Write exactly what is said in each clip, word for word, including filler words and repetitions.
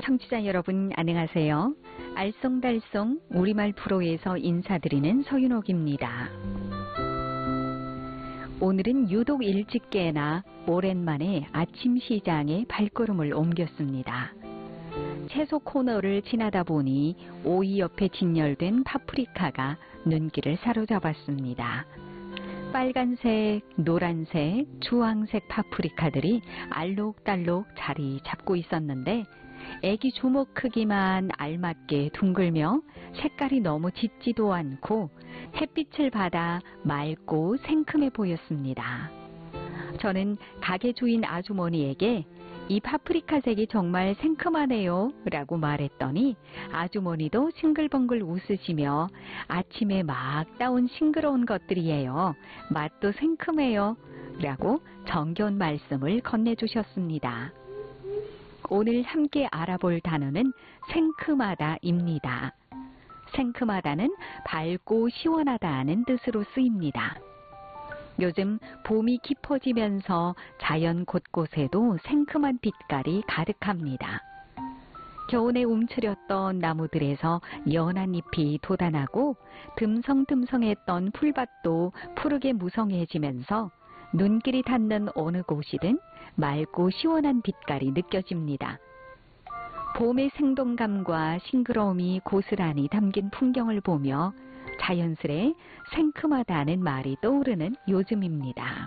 청취자 여러분 안녕하세요. 알쏭달쏭 우리말 프로에서 인사드리는 서윤옥입니다. 오늘은 유독 일찍 깨나 오랜만에 아침 시장에 발걸음을 옮겼습니다. 채소 코너를 지나다 보니 오이 옆에 진열된 파프리카가 눈길을 사로잡았습니다. 빨간색, 노란색, 주황색 파프리카들이 알록달록 자리 잡고 있었는데 애기 주먹 크기만 알맞게 둥글며 색깔이 너무 짙지도 않고 햇빛을 받아 맑고 생큼해 보였습니다. 저는 가게 주인 아주머니에게 이 파프리카색이 정말 생큼하네요 라고 말했더니 아주머니도 싱글벙글 웃으시며 아침에 막 따온 싱그러운 것들이에요. 맛도 생큼해요 라고 정겨운 말씀을 건네주셨습니다. 오늘 함께 알아볼 단어는 생큼하다입니다. 생큼하다는 밝고 시원하다는 뜻으로 쓰입니다. 요즘 봄이 깊어지면서 자연 곳곳에도 생큼한 빛깔이 가득합니다. 겨우내 움츠렸던 나무들에서 연한 잎이 돋아나고 듬성듬성했던 풀밭도 푸르게 무성해지면서 눈길이 닿는 어느 곳이든 맑고 시원한 빛깔이 느껴집니다. 봄의 생동감과 싱그러움이 고스란히 담긴 풍경을 보며 자연스레 생큼하다는 말이 떠오르는 요즘입니다.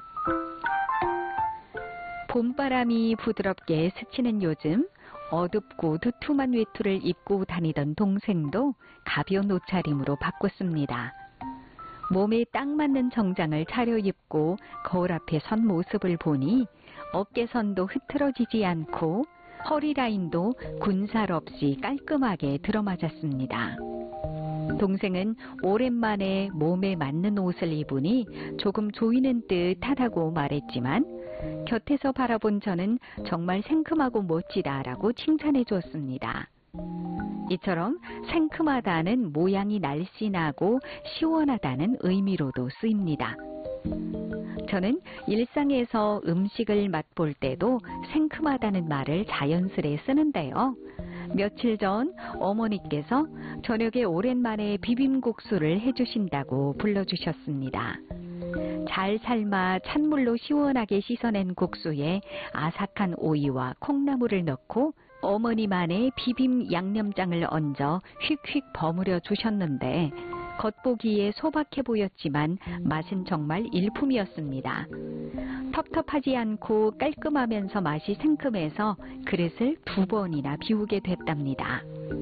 봄바람이 부드럽게 스치는 요즘 어둡고 두툼한 외투를 입고 다니던 동생도 가벼운 옷차림으로 바꿨습니다. 몸에 딱 맞는 정장을 차려입고 거울 앞에 선 모습을 보니 어깨선도 흐트러지지 않고 허리 라인도 군살 없이 깔끔하게 들어맞았습니다. 동생은 오랜만에 몸에 맞는 옷을 입으니 조금 조이는 듯하다고 말했지만 곁에서 바라본 저는 정말 생큼하고 멋지다라고 칭찬해 주었습니다. 이처럼 생큼하다는 모양이 날씬하고 시원하다는 의미로도 쓰입니다. 저는 일상에서 음식을 맛볼 때도 생큼하다는 말을 자연스레 쓰는데요. 며칠 전 어머니께서 저녁에 오랜만에 비빔국수를 해주신다고 불러주셨습니다. 잘 삶아 찬물로 시원하게 씻어낸 국수에 아삭한 오이와 콩나물을 넣고 어머니만의 비빔 양념장을 얹어 휙휙 버무려 주셨는데 겉보기에 소박해 보였지만 맛은 정말 일품이었습니다. 텁텁하지 않고 깔끔하면서 맛이 생큼해서 그릇을 두 번이나 비우게 됐답니다.